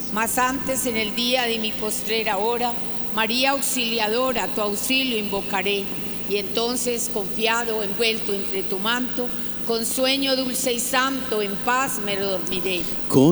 Mas antes, en el día de mi postrera hora, María Auxiliadora, tu auxilio invocaré, y entonces, confiado, envuelto entre tu manto, con sueño dulce y santo, en paz me dormiré.